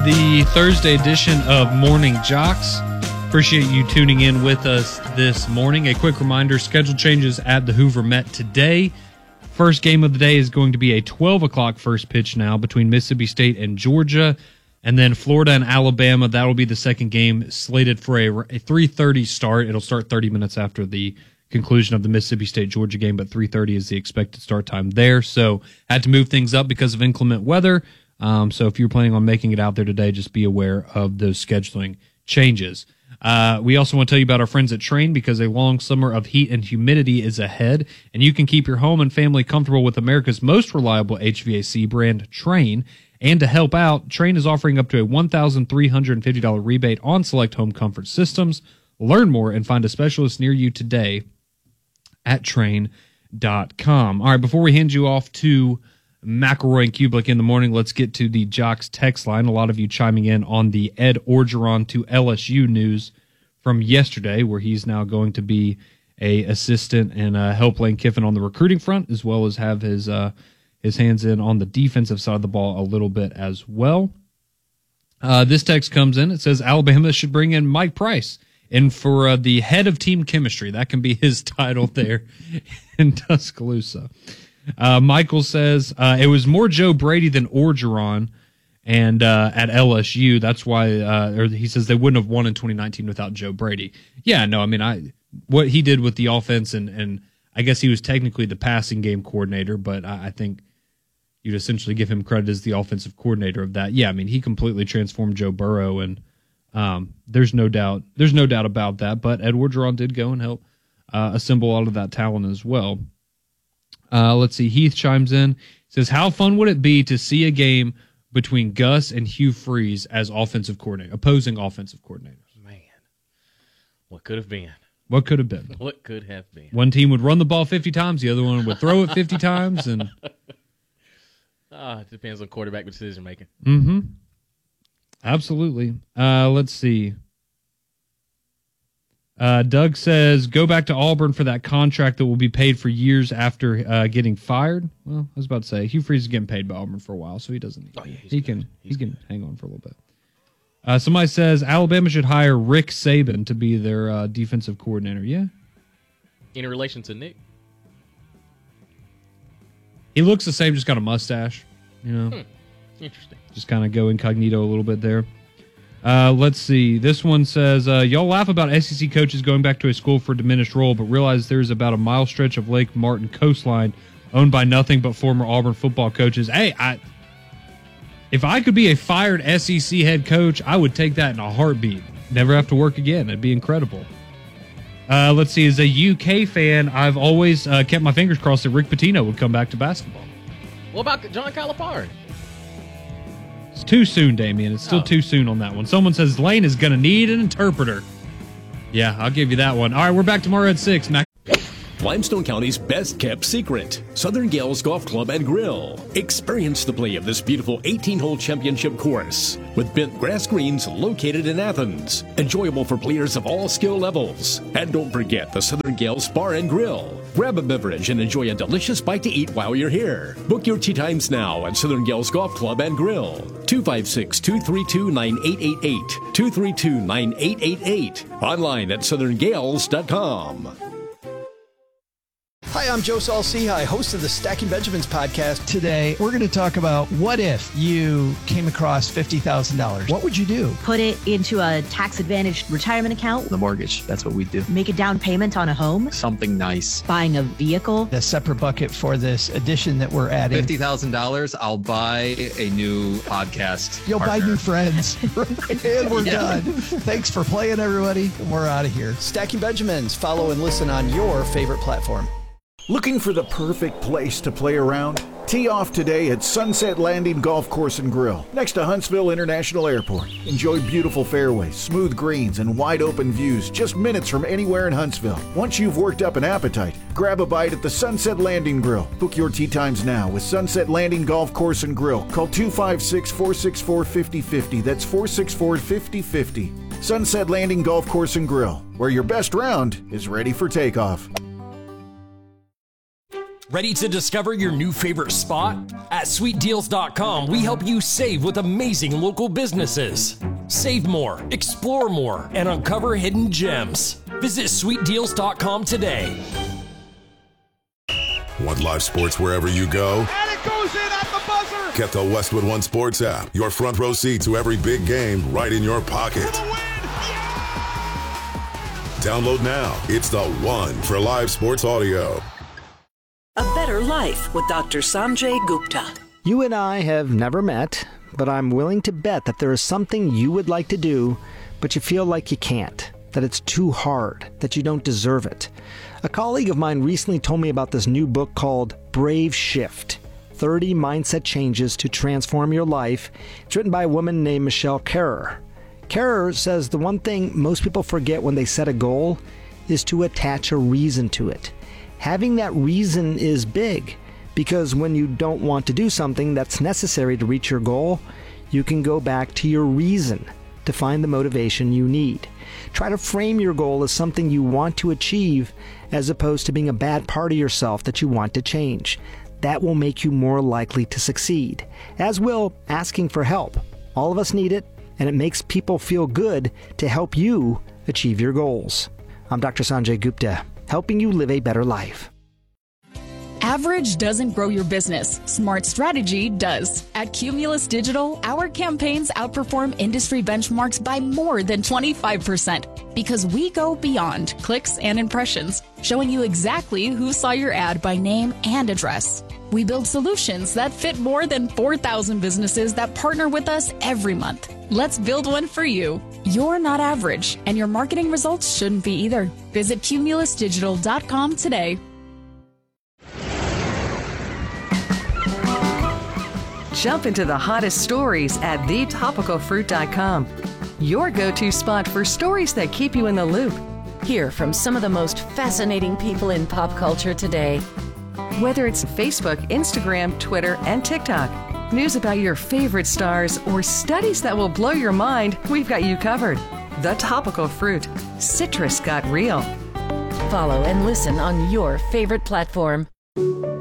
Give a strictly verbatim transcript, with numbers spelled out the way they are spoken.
the Thursday edition of Morning Jocks. Appreciate you tuning in with us this morning. A quick reminder, schedule changes at the Hoover Met today. First game of the day is going to be a twelve o'clock first pitch now between Mississippi State and Georgia. And then Florida and Alabama, that will be the second game slated for a, a three thirty start. It'll start thirty minutes after the conclusion of the Mississippi State-Georgia game, but three thirty is the expected start time there. So had to move things up because of inclement weather. Um, so if you're planning on making it out there today, just be aware of those scheduling changes. Uh, we also want to tell you about our friends at Trane because a long summer of heat and humidity is ahead, and you can keep your home and family comfortable with America's most reliable H V A C brand, Trane. And to help out, Trane is offering up to a one thousand three hundred fifty dollars rebate on select home comfort systems. Learn more and find a specialist near you today at Trane dot com. All right, before we hand you off to McElroy and Kublik in the morning, let's get to the Jocks text line. A lot of you chiming in on the Ed Orgeron to L S U news from yesterday, where he's now going to be a assistant and uh, help Lane Kiffin on the recruiting front, as well as have his uh, his hands in on the defensive side of the ball a little bit as well. Uh, this text comes in. It says Alabama should bring in Mike Price. And for uh, the head of team chemistry, that can be his title there in Tuscaloosa. Uh, Michael says uh, it was more Joe Brady than Orgeron, and uh, at L S U, that's why. Uh, or he says they wouldn't have won in twenty nineteen without Joe Brady. Yeah, no, I mean, I what he did with the offense, and and I guess he was technically the passing game coordinator, but I, I think you'd essentially give him credit as the offensive coordinator of that. Yeah, I mean, he completely transformed Joe Burrow and. Um, there's no doubt. There's no doubt about that. But Ed Orgeron did go and help uh, assemble all of that talent as well. Uh, let's see. Heath chimes in. Says, "How fun would it be to see a game between Gus and Hugh Freeze as offensive coordinator, opposing offensive coordinators?" Man, what could have been? What could have been? What could have been? One team would run the ball fifty times, the other one would throw it fifty times, and ah, it depends on quarterback decision making. Mm-hmm. Absolutely. Uh, let's see. Uh, Doug says, go back to Auburn for that contract that will be paid for years after uh, getting fired. Well, I was about to say, Hugh Freeze is getting paid by Auburn for a while, so he doesn't need oh, yeah, He good. can he's he can good. hang on for a little bit. Uh, somebody says, Alabama should hire Rick Saban to be their uh, defensive coordinator. Yeah. Any relation to Nick? He looks the same, just got a mustache. You know? Hmm. Interesting. Just kind of go incognito a little bit there. Uh, let's see. This one says, uh, y'all laugh about S E C coaches going back to a school for a diminished role, but realize there's about a mile stretch of Lake Martin coastline owned by nothing but former Auburn football coaches. Hey, I, if I could be a fired S E C head coach, I would take that in a heartbeat. Never have to work again. It'd be incredible. Uh, let's see. As a U K fan, I've always uh, kept my fingers crossed that Rick Pitino would come back to basketball. What about John Calipari? It's too soon, Damien. It's still oh. too soon on that one. Someone says Lane is going to need an interpreter. Yeah, I'll give you that one. All right, we're back tomorrow at six. Mac- Limestone County's best-kept secret, Southern Gales Golf Club and Grill. Experience the play of this beautiful eighteen-hole championship course with bent grass greens located in Athens. Enjoyable for players of all skill levels. And don't forget the Southern Gales Bar and Grill. Grab a beverage and enjoy a delicious bite to eat while you're here. Book your tee times now at Southern Gales Golf Club and Grill. two five six, two three two, nine eight eight eight. two three two, nine eight eight eight. Online at southern gales dot com. Hi, I'm Joe Saul-Sehy, host of the Stacking Benjamins podcast. Today, we're going to talk about what if you came across fifty thousand dollars? What would you do? Put it into a tax-advantaged retirement account. The mortgage, that's what we do. Make a down payment on a home. Something nice. Buying a vehicle. The separate bucket for this edition that we're adding. fifty thousand dollars, I'll buy a new podcast You'll partner. buy new friends. And we're Yeah. done. Thanks for playing, everybody. And we're out of here. Stacking Benjamins. Follow and listen on your favorite platform. Looking for the perfect place to play around? Tee off today at Sunset Landing Golf Course and Grill, next to Huntsville International Airport. Enjoy beautiful fairways, smooth greens, and wide open views just minutes from anywhere in Huntsville. Once you've worked up an appetite, grab a bite at the Sunset Landing Grill. Book your tee times now with Sunset Landing Golf Course and Grill. Call two five six, four six four, five zero five zero. That's four six four, five zero five zero. Sunset Landing Golf Course and Grill, where your best round is ready for takeoff. Ready to discover your new favorite spot? At sweet deals dot com, we help you save with amazing local businesses. Save more, explore more, and uncover hidden gems. Visit sweet deals dot com today. Want live sports wherever you go? And it goes in at the buzzer! Get the Westwood One Sports app. Your front row seat to every big game right in your pocket. Download now. It's the one for live sports audio. A Better Life with Doctor Sanjay Gupta. You and I have never met, but I'm willing to bet that there is something you would like to do, but you feel like you can't, that it's too hard, that you don't deserve it. A colleague of mine recently told me about this new book called Brave Shift, thirty Mindset Changes to Transform Your Life. It's written by a woman named Michelle Kerrer. Kerrer says the one thing most people forget when they set a goal is to attach a reason to it. Having that reason is big, because when you don't want to do something that's necessary to reach your goal, you can go back to your reason to find the motivation you need. Try to frame your goal as something you want to achieve as opposed to being a bad part of yourself that you want to change. That will make you more likely to succeed, as will asking for help. All of us need it, and it makes people feel good to help you achieve your goals. I'm Doctor Sanjay Gupta, helping you live a better life. Average doesn't grow your business. Smart strategy does. At Cumulus Digital, our campaigns outperform industry benchmarks by more than twenty-five percent because we go beyond clicks and impressions, showing you exactly who saw your ad by name and address. We build solutions that fit more than four thousand businesses that partner with us every month. Let's build one for you. You're not average, and your marketing results shouldn't be either. Visit cumulus digital dot com today. Jump into the hottest stories at the topical fruit dot com. Your go-to spot for stories that keep you in the loop. Hear from some of the most fascinating people in pop culture today. Whether it's Facebook, Instagram, Twitter, and TikTok, news about your favorite stars, or studies that will blow your mind, we've got you covered. The Topical Fruit. Citrus got real. Follow and listen on your favorite platform.